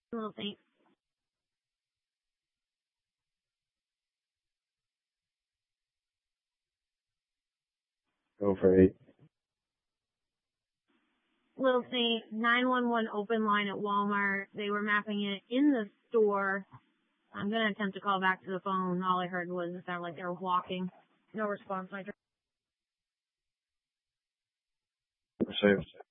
Little Saint. Go for 8. Little Saint, 911 open line at Walmart. They were mapping it in the store. I'm going to attempt to call back to the phone. All I heard was it sounded like they were walking. No response. Save.